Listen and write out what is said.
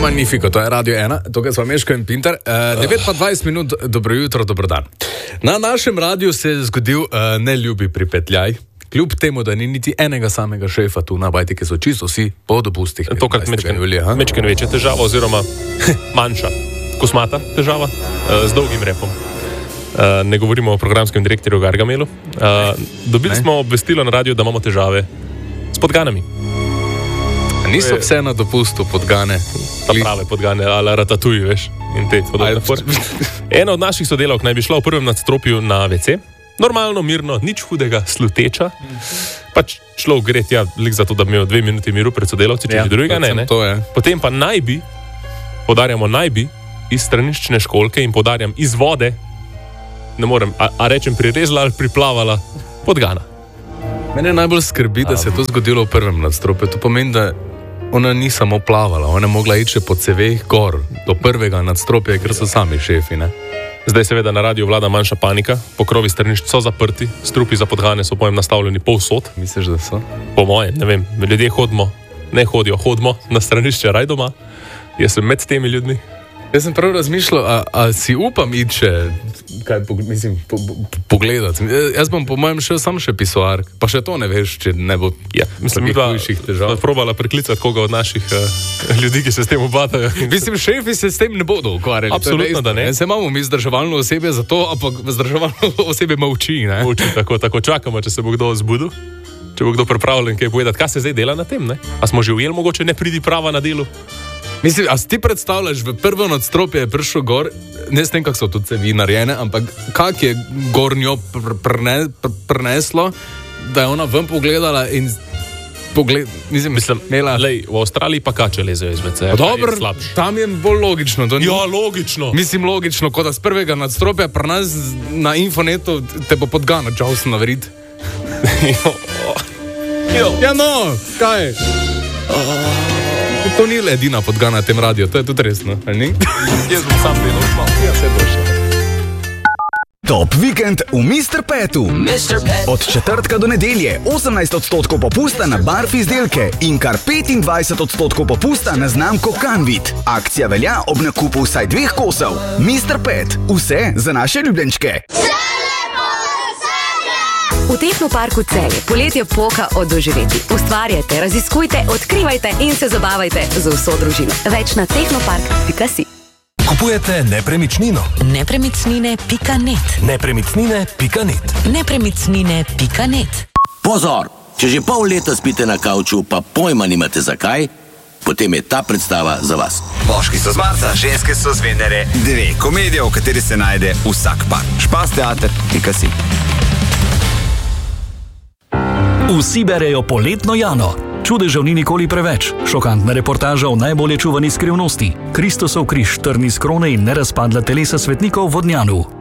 Magnifico, to je Radio 1, tukaj smo Meško in Pinter. 9:20 minut, dobro jutro, dobro dan. Na našem radiju se je zgodil neljubi pripetljaj, kljub temu, da ni niti enega samega šefa tu na Bajti, ki so čisto vsi po dopustih. Tokrat mečken večja težava oziroma manjša, kosmata težava z dolgim repom. Ne govorimo o programskem direktorju Gargamelu. Dobili smo obvestilo na radiju, da imamo težave s podganami. Niso vse na dopustu podgane. Ta prave podgane, ali ratatuji, veš, in te podobne fore. Ena od naših sodelavk naj bi šla v prvem nadstropju na WC. Normalno, mirno, nič hudega, sluteča. Pač človek gre tja, lik za to, da bi imel 2 minuti miru pred sodelavci, če drugega ne. Potem pa naj bi, podarjamo naj bi, iz straniščne školke in podarjam iz vode, ne morem, a rečem prirezala ali priplavala podgana. Mene najbolj skrbi, da se je to zgodilo v prvem nadstropju. To pomeni, da ona ni samo plavala, ona je mogla iti še po ceveh gor do prvega nadstropja, ker so sami šefi, ne? Zdaj seveda na radiju vlada manjša panika, pokrovi stranišč so zaprti, strupi za podgane so pojem nastavljeni povsod. Misliš, da so? Po mojem, ne vem, ljudje hodimo na stranišče raj doma. Jaz sem med temi ljudmi. Jaz sem prav razmišljal, a si upam iti še, pogledati. Jaz bom po mojem šel še pisoar, pa še to ne veš, če ne bo hujših težav. Probala preklicati koga od naših ljudi, ki se s tem obadajo. Mislim, šefi se s tem ne bodo ukvarjali. Absolutno, da ne. Se imamo mi vzdrževalno osebje za to, ampak vzdrževalno osebje molči, ne? Molči, tako čakamo, če se bo kdo zbudil, če bo kdo pripravljen kaj povedati, kaj se zdaj dela na tem, ne? A smo že ujeli, mogoče ne pridi prava na delu? Mislim, a si ti predstavljaš, v prvo nadstropje je prišel gor, ne s tem, kako so tudi cevi narejene, ampak kak je gornjo preneslo, da je ona ven pogledala in mislim, v Avstraliji pa kače lezejo iz WC. Dobro, tam je bolj logično. Ja, logično. Mislim, logično, kot da z prvega nadstropja pri nas na infonetu te bo podgana čas navriti. Ja no, kaj? To ni le edina podgana na tem radiju, to je tudi resno, ali ni? Jaz bom sam delal, ja se došel. Top vikend v Mr. Petu. Od četrtka do nedelje 18% popusta na barf izdelke in kar 25% popusta na znamko Canvit. Akcija velja ob nakupu vsaj 2 kosov. Mr. Pet, vse za naše ljubljenčke. V Tehnoparku Celje poletje poka od doživeti. Ustvarjajte, raziskujte, odkrivajte in se zabavajte z vso družino. Več na tehnopark.si. Kupujete nepremičnino? Nepremičnine.net. Nepremičnine.net. Nepremičnine.net. Pozor! Če že pol leta spite na kavču, pa pojma nimate zakaj, potem je ta predstava za vas. Moški so z Marsa, ženske so z Venere. 2 komedije, v kateri se najde vsak par. Špasteater.si. Vsi berejo Poletno Jano. Čudežev ni nikoli preveč. Šokantna reportaža o najbolje čuvani skrivnosti. Kristusov križ, trni s krone in nerazpadla telesa svetnikov v Vodnjanu.